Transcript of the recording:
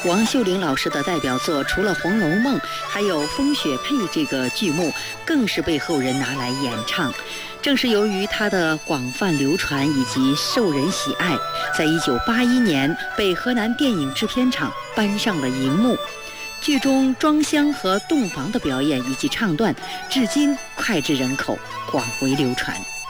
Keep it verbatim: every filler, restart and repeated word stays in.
王秀玲老师的代表作除了《红楼梦》，还有《风雪配》这个剧目，更是被后人拿来演唱。正是由于它的广泛流传以及受人喜爱，在一九八一年被河南电影制片厂搬上了荧幕。剧中庄香和洞房的表演以及唱段，至今脍炙人口，广为流传。